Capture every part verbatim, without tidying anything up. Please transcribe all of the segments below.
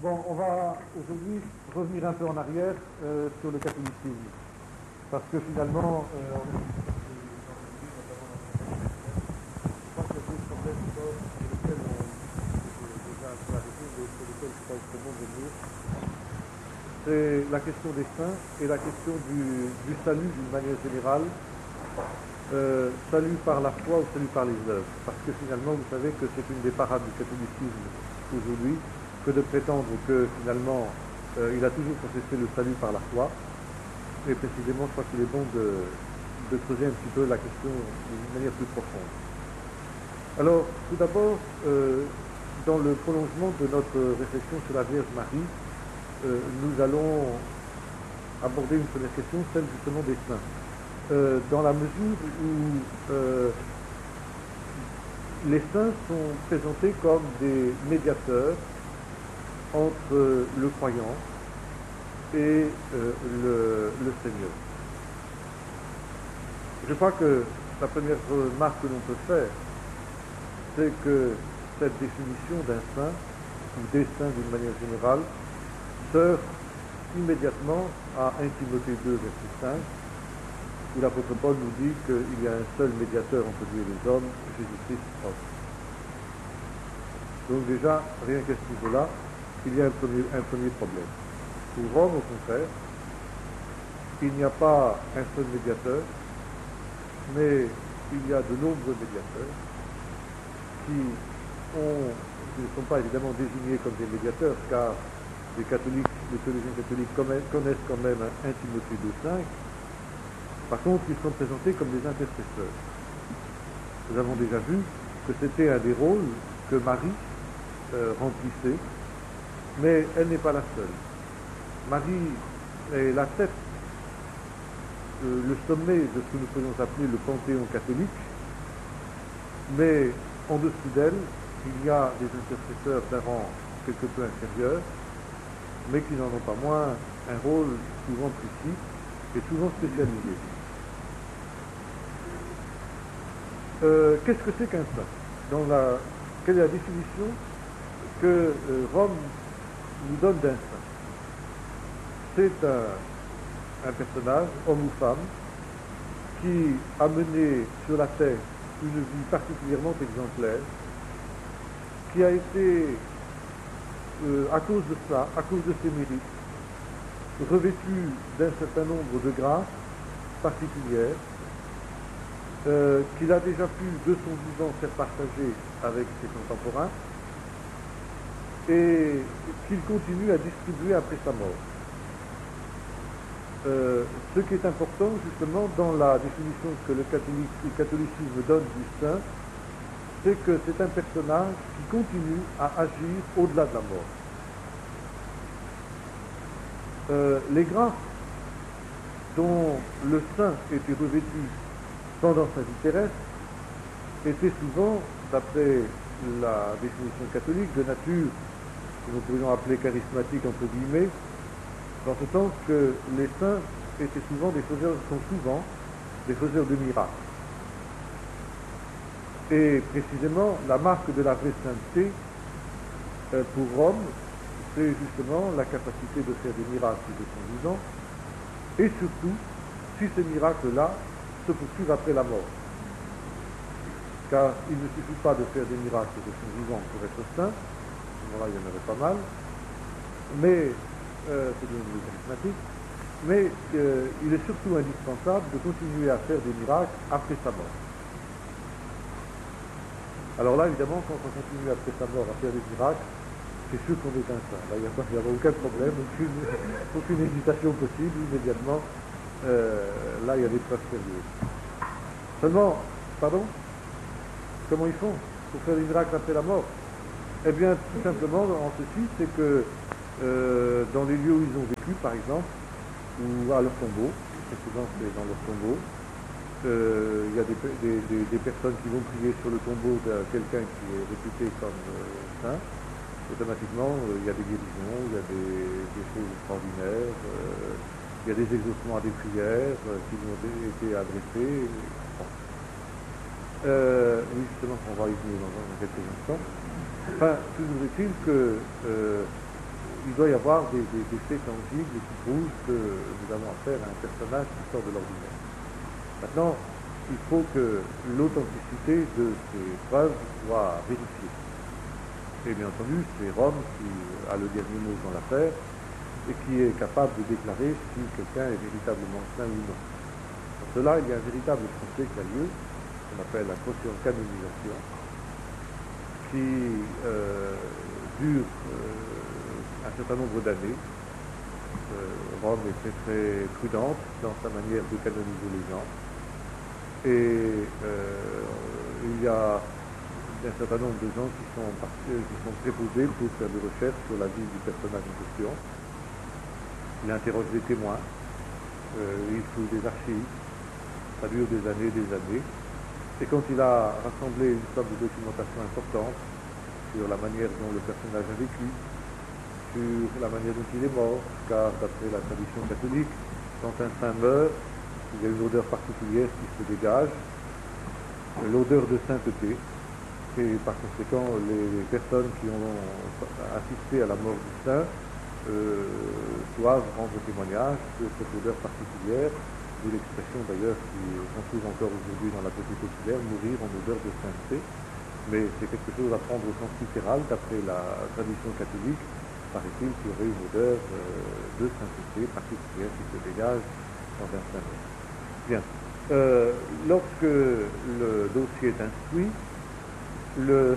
Bon, on va aujourd'hui revenir un peu en arrière euh, sur le catholicisme, parce que finalement, euh, on je crois qu'il y a deux problèmes encore sur lesquels on est déjà un peu arrêté, mais sur lesquels je crois que c'est bon de revenir. C'est la question des saints et la question du, du salut d'une manière générale, euh, salut par la foi ou salut par les œuvres, parce que finalement, vous savez que c'est une des parades du catholicisme aujourd'hui, que de prétendre que finalement euh, il a toujours professé le salut par la foi. Et précisément, je crois qu'il est bon de, de creuser un petit peu la question d'une manière plus profonde. Alors, tout d'abord, euh, dans le prolongement de notre réflexion sur la Vierge Marie, euh, nous allons aborder une première question, celle justement des saints. Euh, dans la mesure où euh, les saints sont présentés comme des médiateurs entre le croyant et euh, le, le Seigneur. Je crois que la première remarque que l'on peut faire, c'est que cette définition d'un saint, ou des saints d'une manière générale, sert immédiatement à un Timothée deux, verset cinq, où l'apôtre Paul nous dit qu'il y a un seul médiateur entre Dieu et les hommes, Jésus-Christ homme. Donc déjà, rien qu'à ce niveau-là, il y a un premier, un premier problème. Pour Rome, au contraire, il n'y a pas un seul médiateur, mais il y a de nombreux médiateurs qui, ont, qui ne sont pas évidemment désignés comme des médiateurs, car les catholiques, les théologiens catholiques connaissent quand même un Timothée deux cinq. Par contre, ils sont présentés comme des intercesseurs. Nous avons déjà vu que c'était un des rôles que Marie euh, remplissait, mais elle n'est pas la seule. Marie est la tête, euh, le sommet de ce que nous pourrions appeler le panthéon catholique, mais en dessous d'elle, il y a des intercesseurs d'un rang quelque peu inférieur, mais qui n'en ont pas moins un rôle souvent précis et souvent spécialisé. Euh, qu'est-ce que c'est qu'un saint? Dans la, quelle est la définition que euh, Rome nous donne d'un saint? C'est un, un personnage, homme ou femme, qui a mené sur la terre une vie particulièrement exemplaire, qui a été, euh, à cause de ça, à cause de ses mérites, revêtu d'un certain nombre de grâces particulières, euh, qu'il a déjà pu, de son vivant, faire partager avec ses contemporains, et qu'il continue à distribuer après sa mort. Euh, ce qui est important justement dans la définition que le, le catholicisme donne du saint, c'est que c'est un personnage qui continue à agir au-delà de la mort. Euh, les grâces dont le saint était revêtu pendant sa vie terrestre étaient souvent, d'après la définition catholique, de nature que nous pourrions appeler charismatique entre guillemets, dans ce sens que les saints étaient souvent des faiseurs, sont souvent des faiseurs de miracles. Et précisément, la marque de la vraie sainteté euh, pour Rome, c'est justement la capacité de faire des miracles de son vivant, et surtout, si ces miracles-là se poursuivent après la mort. Car il ne suffit pas de faire des miracles de son vivant pour être saint, à ce moment-là il y en aurait pas mal, mais Euh, c'est devenu charismatique, mais euh, il est surtout indispensable de continuer à faire des miracles après sa mort. Alors là, évidemment, quand on continue après sa mort à faire des miracles, c'est sûr qu'on est un saint. Là, il n'y a, a aucun problème, aucune, aucune hésitation possible, immédiatement. Euh, là, il y a des preuves sérieuses. Seulement, pardon, comment ils font pour faire des miracles après la mort? Eh bien, tout simplement, en ceci, c'est que Euh, dans les lieux où ils ont vécu, par exemple, ou à leur tombeau, très souvent c'est dans leur tombeau, euh, il y a des, des, des, des personnes qui vont prier sur le tombeau de quelqu'un qui est réputé comme euh, saint. Automatiquement, euh, il y a des guérisons, il y a des, des choses extraordinaires, euh, il y a des exaucements à des prières euh, qui nous ont été adressées. Bon. Euh, oui, justement, on va y venir dans, dans quelques instants. Enfin, toujours est-il que euh, il doit y avoir des, des, des faits tangibles qui prouvent que nous avons affaire à un personnage qui sort de l'ordinaire. Maintenant, il faut que l'authenticité de ces preuves soit vérifiée. Et bien entendu, c'est Rome qui a le dernier mot dans l'affaire et qui est capable de déclarer si quelqu'un est véritablement saint ou non. Pour cela, il y a un véritable procès qui a lieu, qu'on appelle la canonisation, qui euh, dure euh, un certain nombre d'années. Euh, Rome est très très prudente dans sa manière de canoniser les gens. Et euh, il y a un certain nombre de gens qui sont, qui sont préposés pour faire des recherches sur la vie du personnage en question. Il interroge des témoins, euh, il fouille des archives, ça dure des années et des années. Et quand il a rassemblé une somme de documentation importante sur la manière dont le personnage a vécu, sur la manière dont il est mort, car d'après la tradition catholique, quand un saint meurt, il y a une odeur particulière qui se dégage, l'odeur de sainteté, et par conséquent les personnes qui ont assisté à la mort du saint euh, doivent rendre témoignage de cette odeur particulière, d'où l'expression d'ailleurs qui qu'on trouve encore aujourd'hui dans la société populaire, mourir en odeur de sainteté, mais c'est quelque chose à prendre au sens littéral, d'après la tradition catholique, paraît-il qu'il y aurait une odeur euh, de sainteté particulière qui se dégage dans un saint mort. Bien. Euh, lorsque le dossier est instruit, le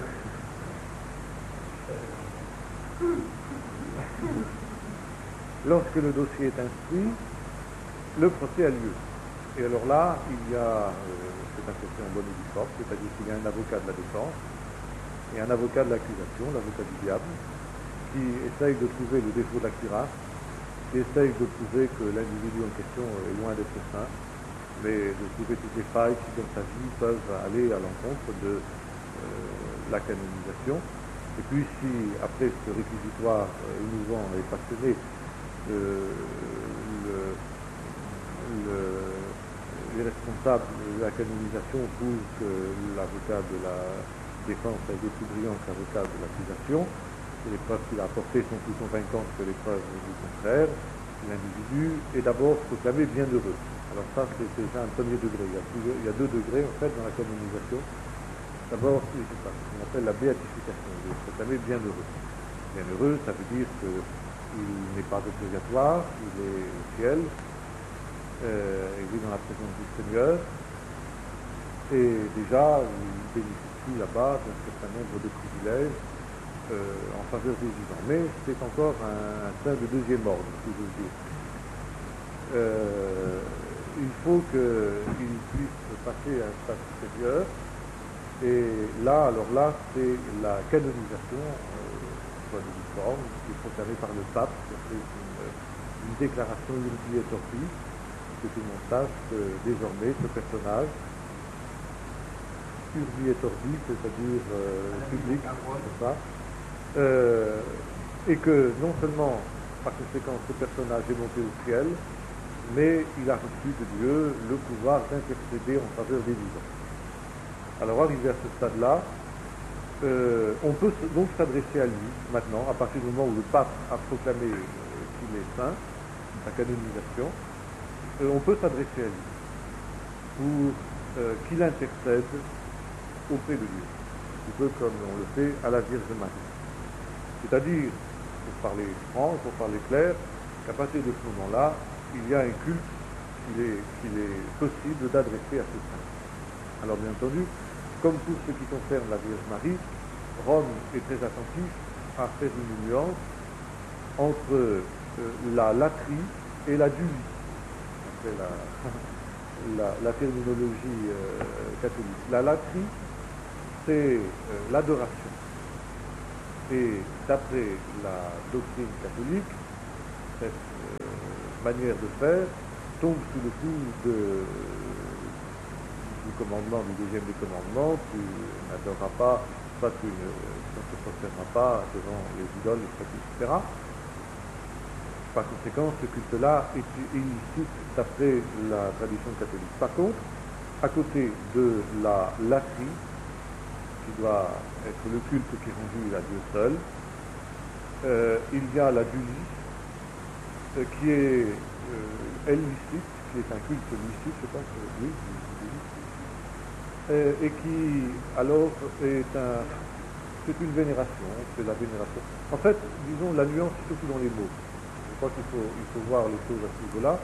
lorsque le dossier est instruit, le procès a lieu. Et alors là, il y a, euh, c'est un procès en bonne et due forme, c'est-à-dire qu'il y a un avocat de la défense et un avocat de l'accusation, l'avocat du diable, qui essaye de trouver le défaut de la cuirasse, qui essaye de prouver que l'individu en question est loin d'être saint, mais de trouver toutes les failles qui dans sa vie peuvent aller à l'encontre de euh, la canonisation. Et puis si, après ce réquisitoire euh, émouvant et passionné, euh, le, le, les responsables de la canonisation trouvent que l'avocat de la défense a été plus brillant que l'avocat de l'accusation, et les preuves qu'il a apportées sont plus convaincantes que les preuves du contraire, l'individu est d'abord proclamé bienheureux. Alors ça, c'est déjà un premier degré. Il y, a plusieurs, il y a deux degrés, en fait, dans la canonisation. D'abord, c'est ça, ce qu'on appelle la béatification, de se proclamer bienheureux. Bienheureux, ça veut dire qu'il n'est pas obligatoire, il est au ciel, euh, il vit dans la présence du Seigneur, et déjà, il bénéficie là-bas d'un certain nombre de privilèges euh, en faveur des vivants. Mais c'est encore un, un saint de deuxième ordre, si je veux dire. Euh, il faut qu'il puisse passer à un stade supérieur, et là, alors là, c'est la canonisation, euh, soit de forme, qui est proclamée par le pape, qui a fait une, une déclaration Urbi et Orbi, que tout le monde sache que désormais ce personnage, Urbi et Orbi, c'est-à-dire euh, public, c'est ça, euh, et que non seulement, par conséquent, ce personnage est monté au ciel, mais il a reçu de Dieu le pouvoir d'intercéder en faveur des vivants. Alors arrivé à ce stade-là, euh, on peut donc s'adresser à lui maintenant, à partir du moment où le pape a proclamé euh, qu'il est saint, sa canonisation, euh, on peut s'adresser à lui pour euh, qu'il intercède auprès de Dieu, un petit peu comme on le fait à la Vierge Marie. C'est-à-dire, pour parler franc, pour parler clair, qu'à partir de ce moment-là, il y a un culte qu'il est, qu'il est possible d'adresser à ce saint. Alors bien entendu, comme tout ce qui concerne la Vierge Marie, Rome est très attentif à faire une nuance entre euh, la latrie et la dulie. C'est la, la, la terminologie euh, catholique. La latrie, c'est euh, l'adoration. Et d'après la doctrine catholique, cette euh, manière de faire tombe sous le coup de, du commandement, du deuxième des commandements: tu n'adoreras pas, soit tu ne, tu ne te prosterneras pas devant les idoles, les statues, et cetera. Par conséquent, ce culte-là est illicite d'après la tradition catholique. Par contre, à côté de la latrie, qui doit être le culte qui est rendu à Dieu seul, euh, il y a la dulie, euh, qui est euh, hellénistique, qui est un culte mystique, je pense, oui, euh, et qui alors est un, c'est une vénération, c'est la vénération. En fait, disons, la nuance surtout dans les mots. Je crois qu'il faut, il faut voir les choses à ce niveau-là.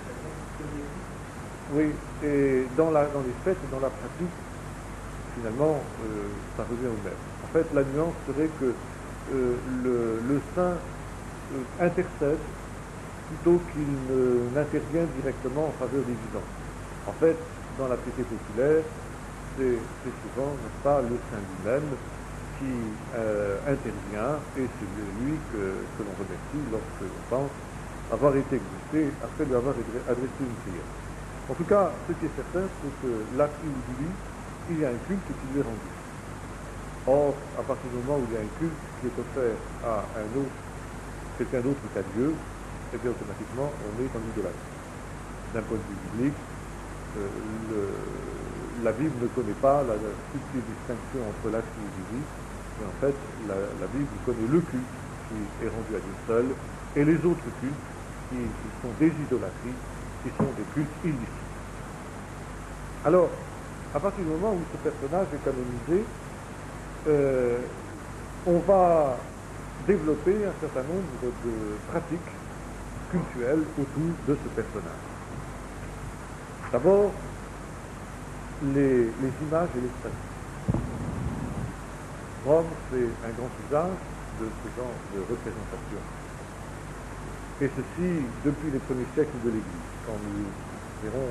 Oui, et dans, la, dans les faits et dans la pratique, finalement, euh, ça revient au même. En fait, la nuance serait que euh, le, le saint euh, intercède plutôt qu'il n'intervient directement en faveur des vivants. En fait, dans la piété populaire, c'est souvent, n'est-ce pas, le saint lui-même qui euh, intervient, et c'est lui que, que l'on remercie lorsque l'on pense avoir été exaucé après lui avoir adressé une prière. En tout cas, ce qui est certain, c'est que l'acte du lui, il y a un culte qui lui est rendu. Or, à partir du moment où il y a un culte qui est offert à un autre, quelqu'un d'autre qu'à Dieu, et bien automatiquement, on est en idolâtrie. D'un point de vue biblique, euh, le, la Bible ne connaît pas la, la subtile distinction entre l'acte et le lui, mais en fait, la, la Bible connaît le culte qui est rendu à Dieu seul, et les autres cultes qui, qui sont des idolâtries, qui sont des cultes illicites. Alors, à partir du moment où ce personnage est canonisé, euh, on va développer un certain nombre de pratiques cultuelles autour de ce personnage. D'abord, les, les images et les statues. Rome fait un grand usage de ce genre de représentation. Et ceci depuis les premiers siècles de l'Église. Quand nous verrons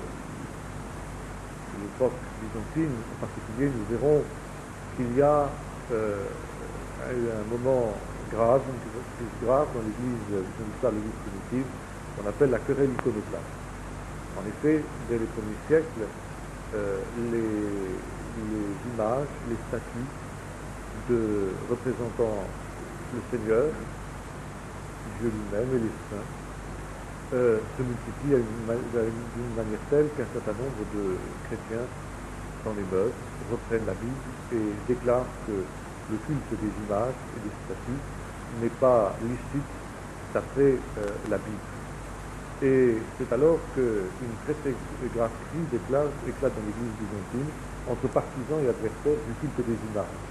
l'époque byzantine en particulier, nous verrons qu'il y a euh, un moment grave, une crise grave dans l'Église, dans l'histoire de l'Église primitive, qu'on appelle la querelle iconoclaste. En effet, dès les premiers siècles, euh, les, les images, les statues de représentant le Seigneur, Dieu lui-même et les saints, euh, se multiplient d'une manière telle qu'un certain nombre de chrétiens dans les mœurs reprennent la Bible et déclarent que le culte des images et des statues n'est pas licite d'après euh, la Bible. Et c'est alors qu'une très très grave crise éclate, éclate dans l'église byzantine entre partisans et adversaires du culte des images.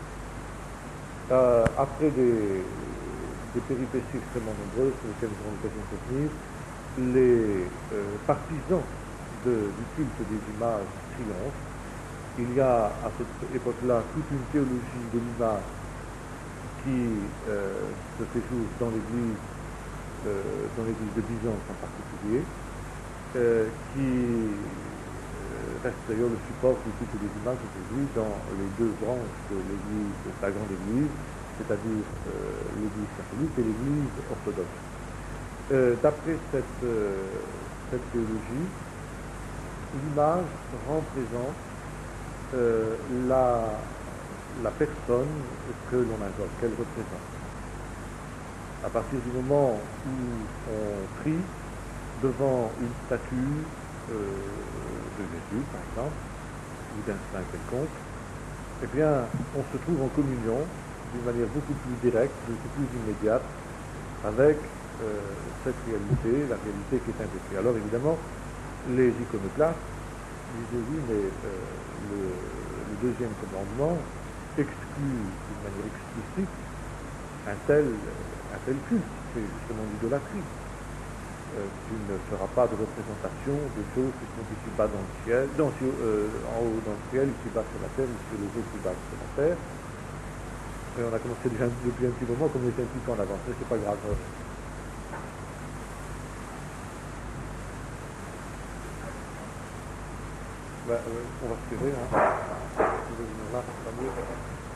Euh, après des, des péripéties extrêmement nombreuses sur lesquelles nous aurons l'occasion de revenir, les euh, partisans de, du culte des images triomphent. Il y a à cette époque-là toute une théologie de l'image qui euh, se fait jour dans l'église Euh, dans l'église de Byzance en particulier, euh, qui euh, reste d'ailleurs le support du culte des images aujourd'hui dans les deux branches de l'église, de la grande église, c'est-à-dire euh, l'église catholique et l'église orthodoxe. Euh, D'après cette, euh, cette théologie, l'image rend présente euh, la, la personne que l'on invoque, qu'elle représente. À partir du moment où on prie devant une statue euh, de Jésus, par exemple, ou d'un saint quelconque, eh bien, on se trouve en communion d'une manière beaucoup plus directe, beaucoup plus immédiate, avec euh, cette réalité, la réalité qui est invoquée. Alors évidemment, les iconoclastes disaient oui, mais euh, le, le deuxième commandement exclut d'une manière explicite un tel un tel culte, c'est justement l'idolâtrie. Euh, tu ne feras pas de représentation de choses qui sont ici-bas dans le ciel, dans, euh, en haut dans le ciel, ici-bas sur la terre, ou sur les autres ici-bas sur la terre. Et on a commencé déjà depuis un petit moment, comme on était un petit peu en avance, mais c'est pas grave. Ben, euh, on va se tirer, hein. Si vous venez là, ça sera mieux.